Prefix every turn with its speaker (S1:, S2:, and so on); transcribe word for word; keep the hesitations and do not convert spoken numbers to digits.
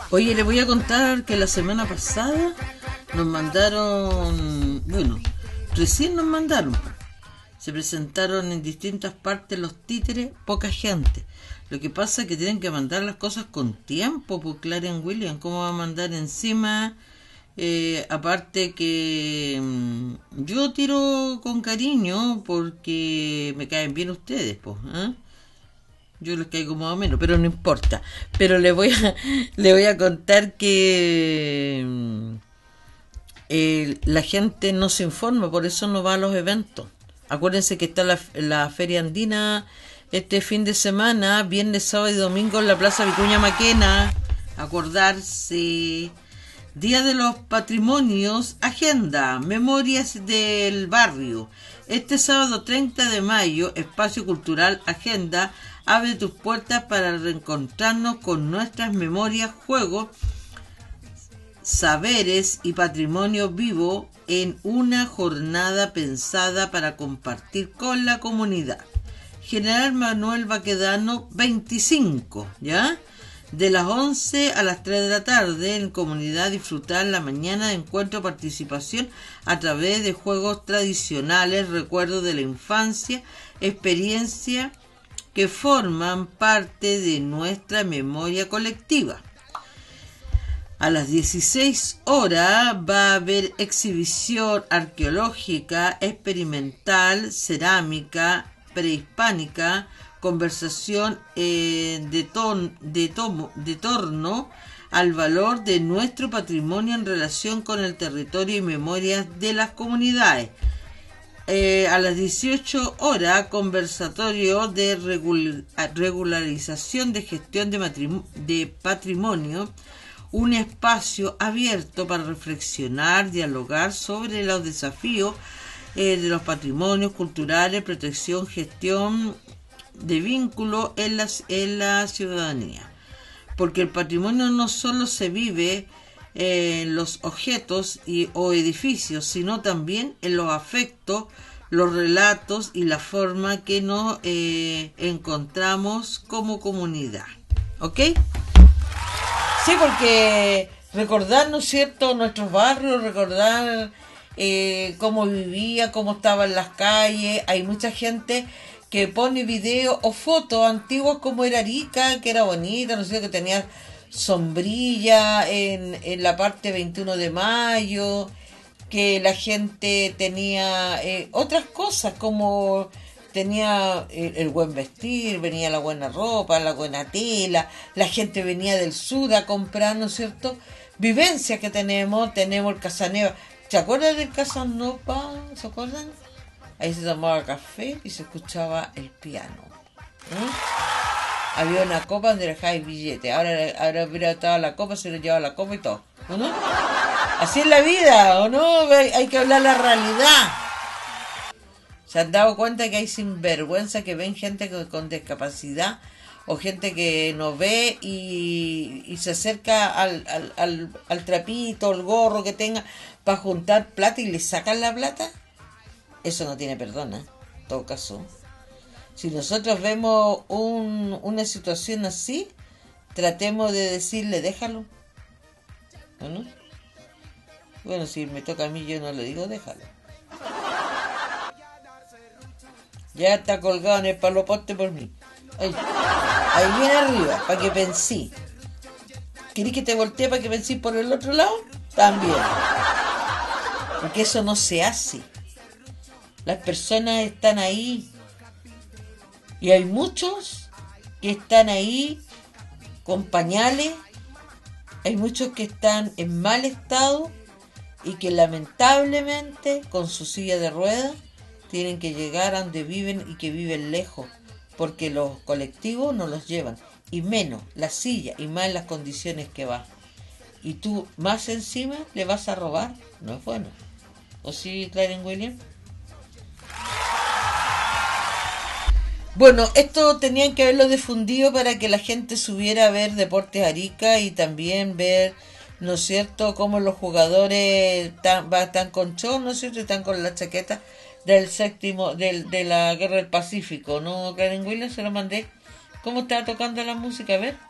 S1: Oye, les voy a contar que la semana pasada nos mandaron, bueno, recién nos mandaron, se presentaron en distintas partes los títeres, poca gente. Lo que pasa es que tienen que mandar las cosas con tiempo, pues Clarence Williams, ¿cómo va a mandar encima? Eh, aparte que mmm, yo tiro con cariño porque me caen bien ustedes, pues, ¿eh? Yo les caigo más o menos, pero no importa. Pero les voy a, les voy a contar que eh, la gente no se informa, por eso no va a los eventos. Acuérdense que está la, la Feria Andina este fin de semana, viernes, sábado y domingo en la Plaza Vicuña Maquena. Acordarse. Día de los Patrimonios, agenda, memorias del barrio. Este sábado treinta de mayo, Espacio Cultural Agenda abre tus puertas para reencontrarnos con nuestras memorias, juegos, saberes y patrimonio vivo en una jornada pensada para compartir con la comunidad. General Manuel Baquedano veinticinco, ¿ya? De las once a las tres de la tarde, en comunidad disfrutar la mañana de encuentro, participación a través de juegos tradicionales, recuerdos de la infancia, experiencia que forman parte de nuestra memoria colectiva. A las dieciséis horas va a haber exhibición arqueológica, experimental, cerámica, prehispánica, conversación eh, de, ton, de, tomo, de torno al valor de nuestro patrimonio en relación con el territorio y memorias de las comunidades. Eh, a las dieciocho horas, conversatorio de regul regularización de gestión de, de patrimonio, un espacio abierto para reflexionar, dialogar sobre los desafíos eh, de los patrimonios culturales, protección, gestión de vínculo en la, en la ciudadanía. Porque el patrimonio no solo se vive en los objetos y, o edificios, sino también en los afectos, los relatos y la forma que nos eh, encontramos como comunidad. ¿Ok? Sí, porque recordar, ¿no es cierto?, nuestros barrios, recordar eh, cómo vivía, cómo estaba en las calles. Hay mucha gente que pone videos o fotos antiguas como era Arica, que era bonita, no sé, que tenía sombrilla en, en la parte veintiuno de mayo, que la gente tenía eh, otras cosas, como tenía el, el buen vestir, venía la buena ropa, la buena tela, la gente venía del sur a comprar, ¿no es cierto? Vivencia que tenemos, tenemos el Casanova. ¿Se acuerdan del Casanova? ¿Se acuerdan? Ahí se tomaba café y se escuchaba el piano. ¿Mm? Había una copa donde dejaba el billete. Ahora, ahora hubiera estado la copa, se le llevaba la copa y todo. ¿O no? Así es la vida, ¿o no? Hay que hablar la realidad. ¿Se han dado cuenta que hay sinvergüenza que ven gente con discapacidad o gente que no ve y, y se acerca al, al, al, al trapito, el gorro que tenga para juntar plata y le sacan la plata? Eso no tiene perdón, ¿eh? En todo caso. Si nosotros vemos un, una situación así, tratemos de decirle, déjalo. ¿O no? Bueno, si me toca a mí, yo no le digo, déjalo. Ya está colgado en el paloposte por mí. Ahí, ahí viene arriba, para que pensé. ¿Querés que te voltee para que pensé por el otro lado? También. Porque eso no se hace. Las personas están ahí. Y hay muchos que están ahí con pañales. Hay muchos que están en mal estado y que lamentablemente con su silla de ruedas tienen que llegar a donde viven y que viven lejos, porque los colectivos no los llevan, y menos la silla, y más en las condiciones que va. Y tú más encima le vas a robar, no es bueno. ¿O sí, Clarence Williams? Bueno, esto tenían que haberlo difundido para que la gente subiera a ver Deportes Arica y también ver, ¿no es cierto?, cómo los jugadores están, están con show, ¿no es cierto?, están con la chaqueta del séptimo, del, de la Guerra del Pacífico, ¿no? Clarence Williams, se lo mandé. ¿Cómo estaba tocando la música? A ver.